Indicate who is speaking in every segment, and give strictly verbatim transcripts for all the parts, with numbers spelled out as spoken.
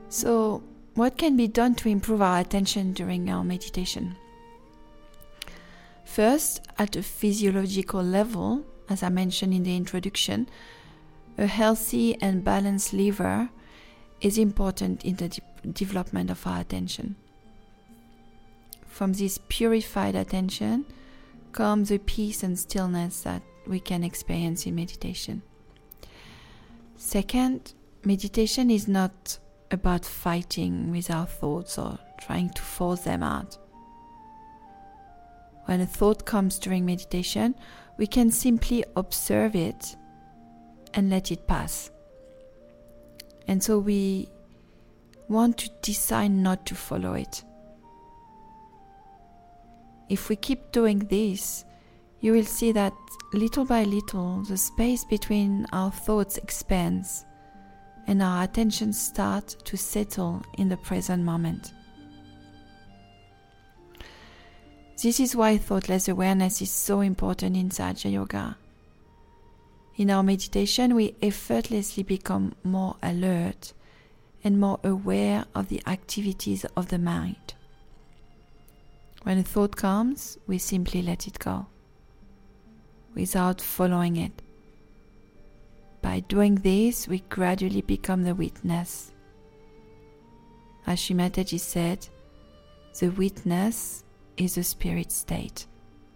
Speaker 1: So, what can be done to improve our attention during our meditation? First, at a physiological level, as I mentioned in the introduction, a healthy and balanced liver is important in the de- development of our attention. From this purified attention comes the peace and stillness that we can experience in meditation. Second, meditation is not about fighting with our thoughts or trying to force them out. When a thought comes during meditation, we can simply observe it and let it pass. And so we want to decide not to follow it. If we keep doing this, you will see that little by little the space between our thoughts expands and our attention starts to settle in the present moment. This is why thoughtless awareness is so important in Sahaja Yoga. In our meditation, we effortlessly become more alert and more aware of the activities of the mind. When a thought comes, we simply let it go, without following it. By doing this, we gradually become the witness. As Shri Mataji said, the witness is a spirit state.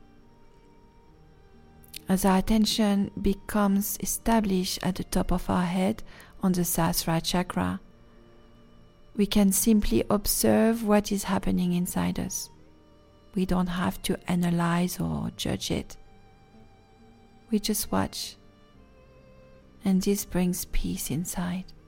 Speaker 1: As our attention becomes established at the top of our head on the Sahasrara chakra, we can simply observe what is happening inside us. We don't have to analyze or judge it. We just watch. And this brings peace inside.